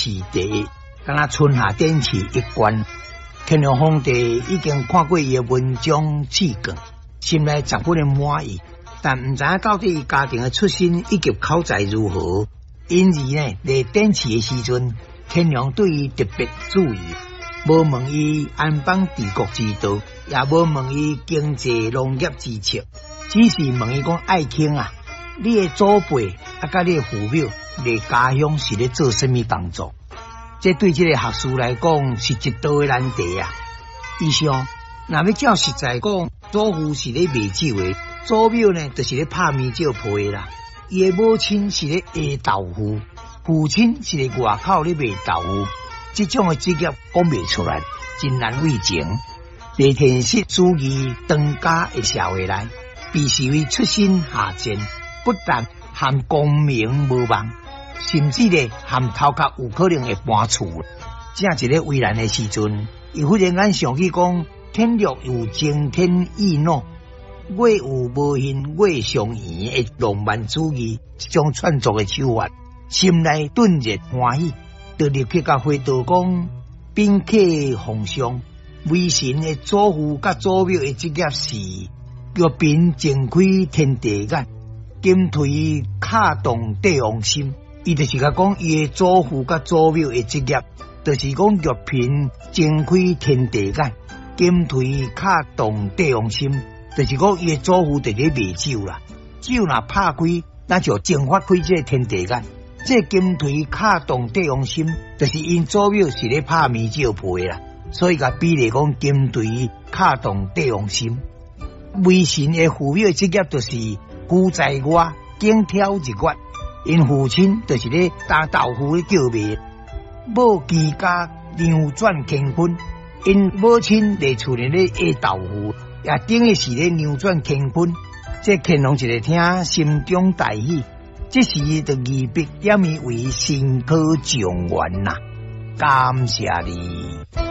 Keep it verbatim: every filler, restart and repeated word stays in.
气第一，敢若春夏电气一贯。天龙皇帝已经看过伊的文章志广，心内十分的满意，但唔知影到底家庭的出身以及口才如何。因而呢，在电视的时阵，天龙对伊特别注意，无问伊安邦治国之道，也无问伊经济农业之策，只是问伊讲爱卿啊，你的祖辈啊，甲你的父母，你家乡是咧做什么工作？这对这个学士来讲是一道的难题啊！医生，若要照实在讲，祖父是咧卖酒的，祖母呢就是咧拍面酒皮啦。伊的母亲是咧下豆腐，父亲是咧外口咧卖豆腐。这种的职业讲袂出来，真难为情。在现实主义当家的社会内，必须为出身下贱，不但含功名无望。甚至咧，含头壳有可能会搬厝。正一个为难的时阵，伊忽然间想起讲：天禄有惊天异怒，月有无hình月相圆的浪漫主义，这种创作的手法，心内顿热欢喜，就立刻甲回答讲：宾客奉上，微臣的祖父甲祖母的职业是玉屏睁开天地眼，金腿卡动帝王心。伊就是甲讲，伊的祖父甲祖母的职业，就是讲玉屏睁开天地眼，金腿卡动帝王心，就是讲伊的祖父伫咧卖酒啦。酒若拍开，那就蒸发开这天地眼。这金腿卡动帝王心，就是因祖母是咧拍面酒皮啦，所以甲比例讲金腿卡动帝王心。微臣的父母的职业就是孤在外，景挑日月。因父亲就是咧打豆腐咧叫卖，母居家扭转乾坤。因母亲在厝里咧下豆腐，也等于是咧扭转乾坤。这乾隆一个听，心中大喜，这时就二笔点伊为新科状元呐，感谢你。